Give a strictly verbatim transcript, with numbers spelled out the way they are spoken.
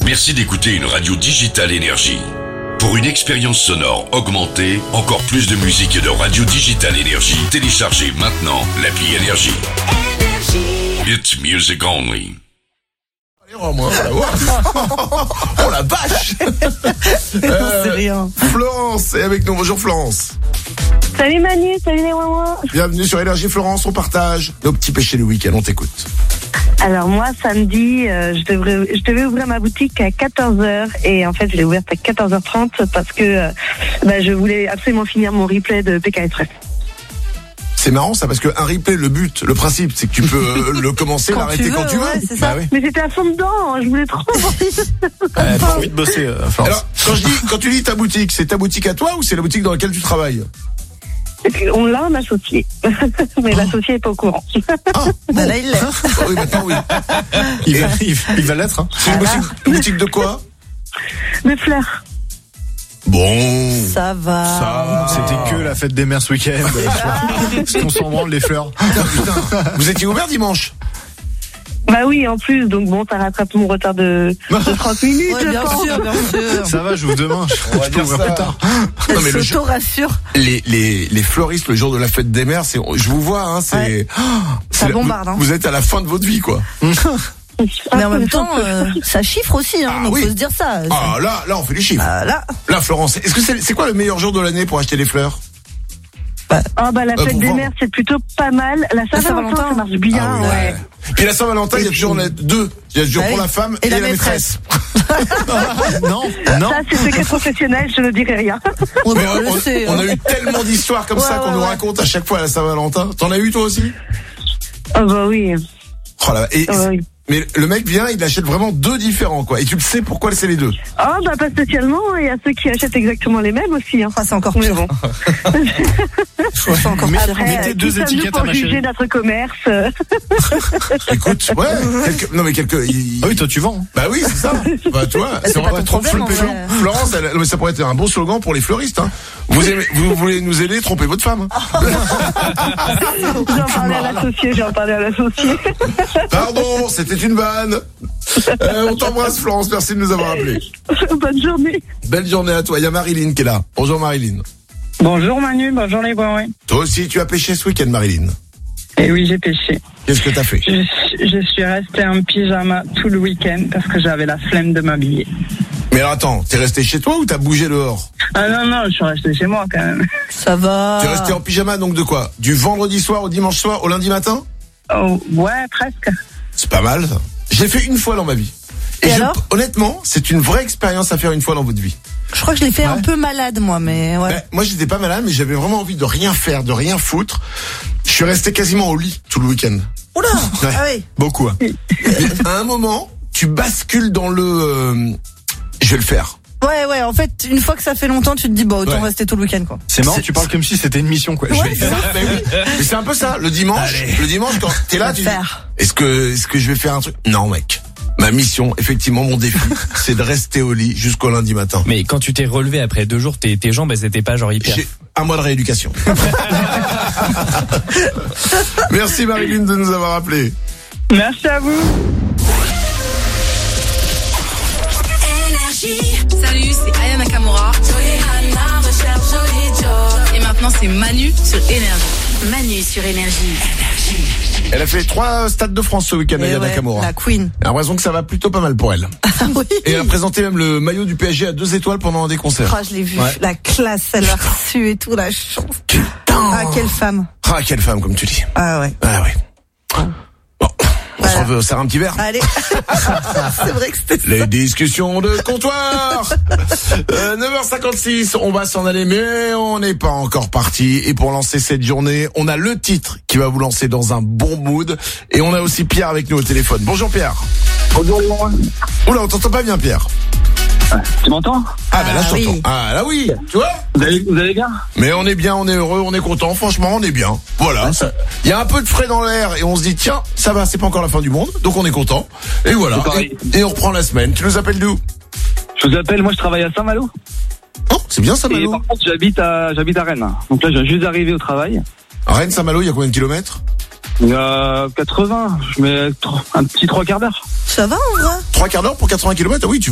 Merci d'écouter une radio digitale Énergie. Pour une expérience sonore augmentée, encore plus de musique et de radio digitale Énergie, téléchargez maintenant l'appli Énergie. It's music only. Oh, moi, oh la vache. euh, C'est rien. Florence est avec nous. Bonjour Florence. Salut Manu, salut les Wawa. Bienvenue sur Énergie Florence, on partage nos petits péchés du week-end, on t'écoute. Alors moi, samedi, euh, je, devrais, je devais ouvrir ma boutique à quatorze heures et en fait, je l'ai ouverte à quatorze heures trente parce que euh, bah, je voulais absolument finir mon replay de P K Express. C'est marrant ça parce que un replay, le but, le principe, c'est que tu peux le commencer, l'arrêter quand tu veux. Ouais, c'est ça. Bah oui. Mais j'étais à fond dedans, je voulais trop. Euh, t'as envie de bosser, euh, Florence. Alors, quand je dis, quand tu dis ta boutique, c'est ta boutique à toi ou c'est la boutique dans laquelle tu travailles? On l'a un associé, mais l'associé est pas au courant. Ah, Bah là, il l'est. Ah oui, maintenant oui. Il va, il, il va l'être. Hein. C'est une boutique, une boutique de quoi? Des fleurs. Bon. Ça va. Ça. C'était que la fête des mères ce week-end. Parce qu'on s'en branle les fleurs. Putain, putain. Vous étiez ouvert dimanche? Bah oui, en plus, donc bon, ça rattrape mon retard de, de trente minutes, Ouais, je bien pense. sûr, bien sûr. Ça va, je vous demande. On va Je peux dire ouvrir ça. plus tard. Non, mais le S'auto-rassure. Les, les, les fleuristes le jour de la fête des mères, c'est, je vous vois, hein, c'est, Ouais. oh, Ça c'est- bombarde, hein. Vous êtes à la fin de votre vie, quoi. Mais en même temps, euh, ça chiffre aussi, hein, Ah donc oui. faut se dire ça. Ah, là, là, on fait les chiffres. Ah, là. Là, Florence, est-ce que c'est, c'est quoi le meilleur jour de l'année pour acheter des fleurs? Ah bah la Euh, fête pour des vendre. mères, c'est plutôt pas mal. La Saint-Valentin, ça marche bien, Ah oui, ouais. Puis la Saint-Valentin, il y a toujours les deux. Il y a toujours Ah pour oui. la femme Et et, la la maîtresse. Non, non. Ça, c'est secret professionnel, je ne dirai rien. On, Mais on on, le sait. on hein. a eu tellement d'histoires comme Ouais, ça qu'on ouais, nous ouais. raconte à chaque fois à la Saint-Valentin. T'en as eu toi aussi? Ah bah oui. Oh là, et, Ah oui. mais le mec vient, il achète vraiment deux différents, quoi. Et tu le sais pourquoi c'est les deux. Ah bah pas spécialement, il y a ceux qui achètent exactement les mêmes aussi. Hein. Ah, c'est encore Mais pire. bon. C'est encore Mais- pire. Après, mettez qui deux sommes-nous étiquettes pour à ma juger chérie. notre commerce. euh, Écoute, ouais, quelques, non mais quelques, il- Ah oui, toi tu vends. hein. bah oui, c'est ça. Bah tu vois, c'est pas vrai, ton trop problème, flopé. en vrai. Florence, elle, mais ça pourrait être un bon slogan pour les fleuristes. Hein. Vous aimez, vous voulez nous aider, trompez votre femme. J'en parlais à l'associé, j'en parlais à l'associé. Pardon, c'était une vanne. Euh, on t'embrasse Florence, merci de nous avoir appelés. Bonne journée. Belle journée à toi. Il y a Marilyn qui est là. Bonjour Marilyn. Bonjour Manu, bonjour les Wawa. Toi aussi, tu as pêché ce week-end, Marilyn. Et oui, j'ai pêché. Qu'est-ce que t'as fait? Je, suis- je suis restée en pyjama tout le week-end parce que j'avais la flemme de m'habiller. Mais alors attends, t'es resté chez toi ou t'as bougé dehors? Ah non, non, je suis restée chez moi quand même. Ça va. T'es resté en pyjama donc de quoi? Du vendredi soir au dimanche soir au lundi matin? Oh, ouais, presque. C'est pas mal ça. J'ai fait une fois dans ma vie. Et, Et je- alors honnêtement, c'est une vraie expérience à faire une fois dans votre vie. Je crois que je l'ai fait un Ouais. peu malade, moi, mais ouais. Ben, moi, j'étais pas malade, mais j'avais vraiment envie de rien faire, de rien foutre. Je suis resté quasiment au lit tout le week-end. Oula. Ouais. Ah oui. Beaucoup. Hein. Mais à un moment, tu bascules dans le. euh, je vais le faire. Ouais, ouais. En fait, une fois que ça fait longtemps, tu te dis, bon, autant Ouais. rester tout le week-end, quoi. C'est marrant, C'est- tu parles comme si c'était une mission, quoi. Je vais le C'est faire. ça, ben oui. Mais c'est un peu ça. Le dimanche, Allez. le dimanche quand t'es là, Le tu dis, faire. est-ce que, est-ce que je vais faire un truc? Non, mec. Ma mission, effectivement, mon défi, c'est de rester au lit jusqu'au lundi matin. Mais quand tu t'es relevé après deux jours, tes, tes jambes, elles étaient pas genre hyper. J'ai un mois de rééducation. Merci Marilyn de nous avoir appelés. Merci à vous. Salut, c'est Aya Nakamura. Et maintenant, c'est Manu sur Énergie. Manu sur Énergie. Elle a fait trois stades de France ce week-end, Et Aya ouais, Nakamura. la Queen. J'ai l'impression que ça va plutôt pas mal pour elle. Ah oui. Et elle a présenté même le maillot du P S G à deux étoiles pendant un des concerts. Ah, je l'ai vu. Ouais. La classe, elle a reçu et tout, la chance. Putain. Ah, quelle femme. Ah, quelle femme, comme tu dis. Ah ouais. Ah ouais. Bon, on Voilà. se sert un petit verre. Allez. C'est vrai que c'était ça. Les discussions de comptoir. euh, neuf heures cinquante-six, on va s'en aller, mais on n'est pas encore parti. Et pour lancer cette journée, on a le titre qui va vous lancer dans un bon mood. Et on a aussi Pierre avec nous au téléphone. Bonjour Pierre. Bonjour les Wawa. Oula, on t'entend pas bien Pierre. Tu m'entends? Ah bah là Ah je t'entends. oui. Ah là oui, tu vois. Vous allez, vous allez bien? Mais on est bien, on est heureux, on est content. Franchement, on est bien. Voilà. Il y a un peu de frais dans l'air et on se dit tiens, ça va, c'est pas encore la fin du monde, donc on est content. Et voilà. C'est pareil. Et, et on reprend la semaine. Tu nous appelles d'où? Je vous appelle, moi je travaille à Saint-Malo. Oh, c'est bien ça, Et Malo. par contre, j'habite à, j'habite à Rennes. Donc là, je viens juste d'arriver au travail. Rennes, Saint-Malo, il y a combien de kilomètres? Il y a quatre-vingts. Je mets tro- un petit trois quarts d'heure. Ça va, en vrai? Trois quarts d'heure pour quatre-vingts kilomètres? Ah oui, tu